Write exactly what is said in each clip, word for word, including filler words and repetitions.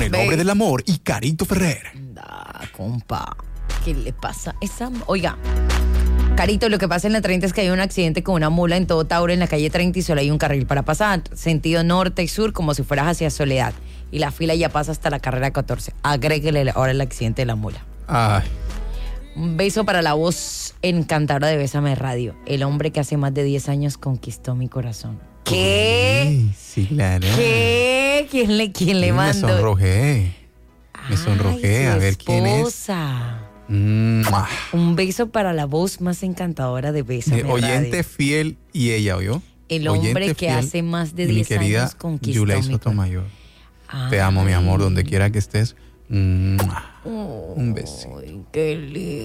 el Ve. hombre del amor y Carito Ferrer. Da, compa. ¿Qué le pasa a esa? Oiga, Carito, lo que pasa en la treinta es que hay un accidente con una mula en todo Tauro en la calle treinta y solo hay un carril para pasar, sentido norte y sur, como si fueras hacia Soledad. Y la fila ya pasa hasta la carrera catorce. Agréguele ahora el accidente de la mula. Ay. Un beso para la voz encantadora de Bésame Radio. El hombre que hace más de diez años conquistó mi corazón. ¿Qué? Uy, sí, claro. ¿Qué? ¿Quién le, quién le Sí, mandó? Me sonrojé. Me sonrojé. Ay, A su ver quién es. esposa. Mua. Un beso para la voz más encantadora de Bésame Eh, oyente Radio. fiel y ella, ¿oyó? El Oyente hombre que fiel hace más de y mi diez querida años conquistó Yulei mi Sotomayor. corazón. Te amo, mi amor, donde Ay. quiera que estés. Mua. Un besito. Ay, qué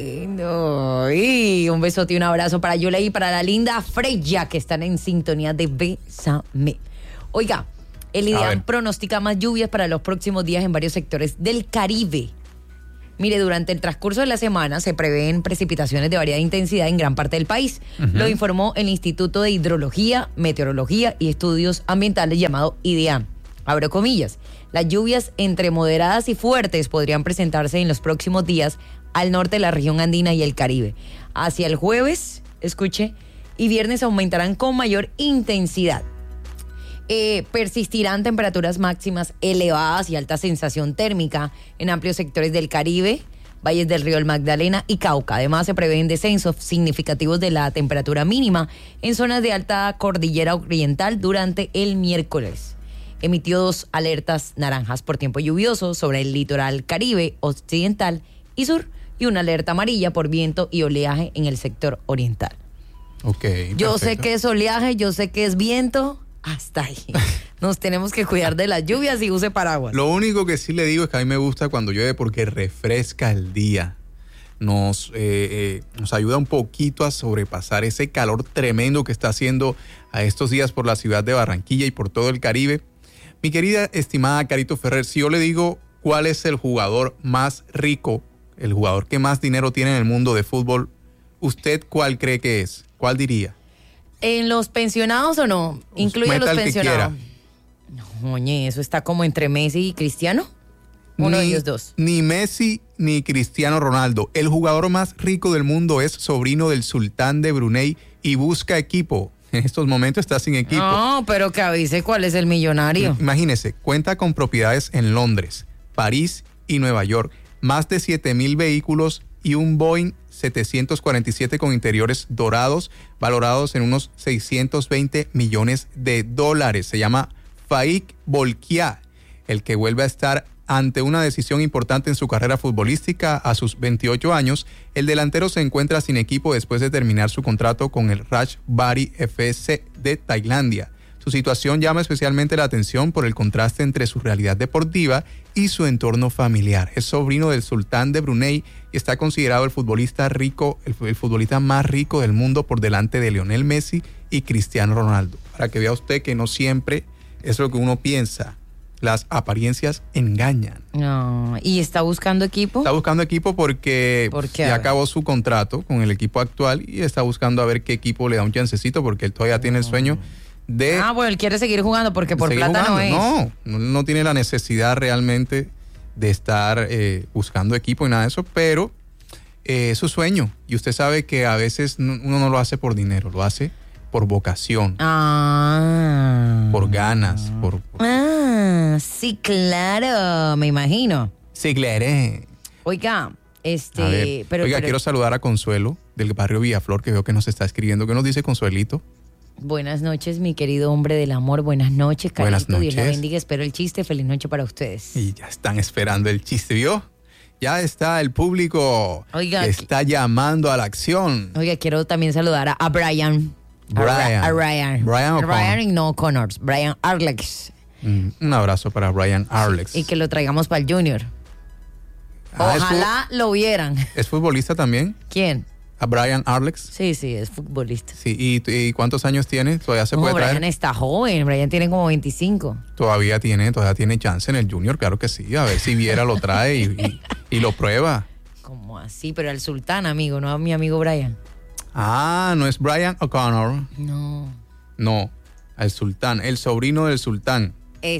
lindo. Y un besote y un abrazo para Yulei y para la linda Freya, que están en sintonía de Bésame. Oiga, el A IDEAM ver. pronostica más lluvias para los próximos días en varios sectores del Caribe. Mire, durante el transcurso de la semana se prevén precipitaciones de variada intensidad en gran parte del país. Uh-huh. Lo informó el Instituto de Hidrología, Meteorología y Estudios Ambientales llamado IDEAM. Abro comillas. Las lluvias entre moderadas y fuertes podrían presentarse en los próximos días al norte de la región andina y el Caribe. Hacia el jueves, escuche, y viernes aumentarán con mayor intensidad. Eh, persistirán temperaturas máximas elevadas y alta sensación térmica en amplios sectores del Caribe, valles del río El Magdalena y Cauca. Además, se prevén descensos significativos de la temperatura mínima en zonas de alta cordillera oriental durante el miércoles. Emitió dos alertas naranjas por tiempo lluvioso sobre el litoral Caribe occidental y sur y una alerta amarilla por viento y oleaje en el sector oriental. Ok, yo perfecto. sé que es oleaje, yo sé que es viento. Hasta ahí. Nos tenemos que cuidar de las lluvias y use paraguas. Lo único que sí le digo es que a mí me gusta cuando llueve porque refresca el día. Nos, eh, eh, nos ayuda un poquito a sobrepasar ese calor tremendo que está haciendo a estos días por la ciudad de Barranquilla y por todo el Caribe. Mi querida, estimada Carito Ferrer, si yo le digo cuál es el jugador más rico, el jugador que más dinero tiene en el mundo de fútbol, ¿usted cuál cree que es? ¿Cuál diría? ¿En los pensionados o no? ¿Incluye Meta los el que pensionados? quiera. No, oye, ¿eso está como entre Messi y Cristiano? Uno de Ni, ellos dos. ni Messi ni Cristiano Ronaldo. El jugador más rico del mundo es sobrino del sultán de Brunei y busca equipo. En estos momentos está sin equipo. No, pero que avise cuál es el millonario. Imagínese, cuenta con propiedades en Londres, París y Nueva York. Más de siete mil vehículos y un Boeing setecientos cuarenta y siete con interiores dorados, valorados en unos seiscientos veinte millones de dólares. Se llama Faik Bolkiah, el que vuelve a estar ante una decisión importante en su carrera futbolística a sus veintiocho años. El delantero se encuentra sin equipo después de terminar su contrato con el Rajbari F C de Tailandia. Su situación llama especialmente la atención por el contraste entre su realidad deportiva y su entorno familiar. Es sobrino del sultán de Brunei y está considerado el futbolista rico, el, el futbolista más rico del mundo por delante de Lionel Messi y Cristiano Ronaldo. Para que vea usted que no siempre es lo que uno piensa. Las apariencias engañan. No, ¿y está buscando equipo? Está buscando equipo porque ¿Por qué? ya acabó su contrato con el equipo actual y está buscando a ver qué equipo le da un chancecito porque él todavía tiene el sueño de... Ah, bueno, él quiere seguir jugando porque por seguir plata jugando. no es. No, no, no tiene la necesidad realmente de estar eh, buscando equipo y nada de eso, pero eh, es su sueño. Y usted sabe que a veces no, uno no lo hace por dinero, lo hace por vocación, Ah. por ganas, por... por... Ah, sí, claro, me imagino. Sí, claro. Oiga, este... A ver, pero, oiga, pero- quiero saludar a Consuelo del barrio Villaflor, que veo que nos está escribiendo. ¿Qué nos dice Consuelito? Buenas noches, mi querido hombre del amor. Buenas noches, Carito. Buenas Dios la noches. bendiga. Espero el chiste. Feliz noche para ustedes. Y ya están esperando el chiste, ¿vio? Ya está el público Oiga, que está llamando a la acción. Oiga, quiero también saludar a, a Brian. A Ra- Brian. A Ryan. Brian O'Connor. Brian y no Connors. Brian Arlex. Mm, un abrazo para Brian Arlex. Y que lo traigamos para el Junior. Ah, ¿es Ojalá lo vieran. ¿Es futbolista también? ¿Quién? ¿A Brian Arlex? Sí, sí, es futbolista. Sí. ¿Y, y cuántos años tiene? ¿Todavía se No, puede traer? Brian está joven. Brian tiene como veinticinco. Todavía tiene, todavía tiene chance en el Junior, claro que sí. A ver si Viera lo trae y, y- y lo prueba. ¿Cómo así? Pero al sultán, amigo, no a mi amigo Brian. Ah, no es Brian O'Connor. No, No, al sultán, el sobrino del sultán. ese.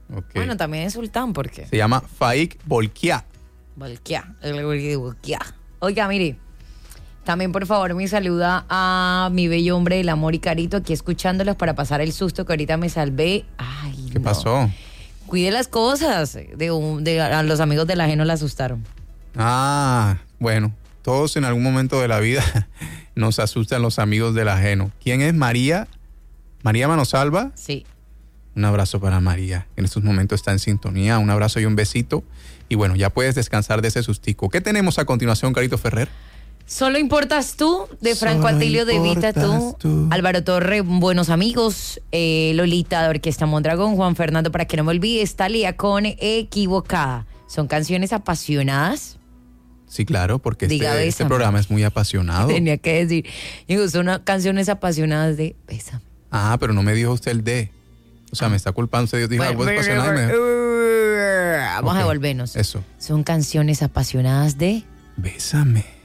Okay. Bueno, también es sultán, ¿por qué? Se llama Faik Bolkiah. Bolkiah, el Bolkiah. Oiga, mire, también por favor me saluda a mi bello hombre del amor y carito, aquí escuchándolos para pasar el susto que ahorita me salvé. Ay, ¿Qué no. pasó? Cuide las cosas. De, un- de a los amigos del ajeno la asustaron. Ah, bueno, todos en algún momento de la vida nos asustan los amigos del ajeno. ¿Quién es María? María Manosalva. Sí. Un abrazo para María, que en estos momentos está en sintonía. Un abrazo y un besito. Y bueno, ya puedes descansar de ese sustico. ¿Qué tenemos a continuación, Carito Ferrer? Solo importas tú, de Franco Solo Atilio de Vita, tú. importas tú. Álvaro Torre, buenos amigos. Eh, Lolita de Orquesta Mondragón, Juan Fernando, para que no me olvides, Talía con Equivocada. Son canciones apasionadas. Sí, claro, porque Diga, este, este bésame. programa es muy apasionado. Tenía que decir. Digo, son una- canciones apasionadas de Bésame. Ah, pero no me dijo usted el D. O sea, me está culpando usted. Dijo algo Bueno, apasionado y me- Vamos Ok, a devolvernos. Eso. Son canciones apasionadas de Bésame.